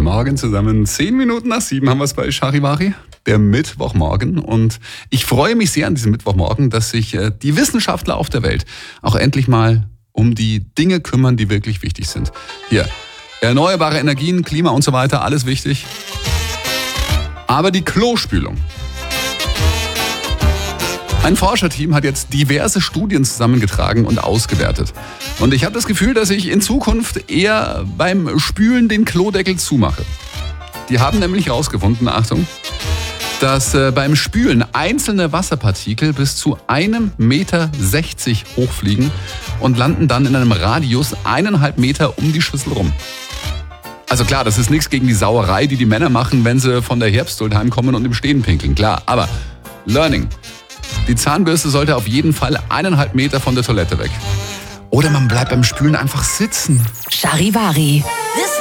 Morgen zusammen. 7:10 haben wir es bei Charivari, der Mittwochmorgen. Und ich freue mich sehr an diesem Mittwochmorgen, dass sich die Wissenschaftler auf der Welt auch endlich mal um die Dinge kümmern, die wirklich wichtig sind. Hier, erneuerbare Energien, Klima und so weiter, alles wichtig. Aber die Klospülung. Ein Forscherteam hat jetzt diverse Studien zusammengetragen und ausgewertet. Und ich habe das Gefühl, dass ich in Zukunft eher beim Spülen den Klodeckel zumache. Die haben nämlich herausgefunden, Achtung, dass beim Spülen einzelne Wasserpartikel bis zu 1,60 Meter hochfliegen und landen dann in einem Radius 1,5 Meter um die Schüssel rum. Also klar, das ist nichts gegen die Sauerei, die Männer machen, wenn sie von der Herbstduld heimkommen und im Stehen pinkeln. Klar, aber Learning. Die Zahnbürste sollte auf jeden Fall 1,5 Meter von der Toilette weg. Oder man bleibt beim Spülen einfach sitzen. Charivari.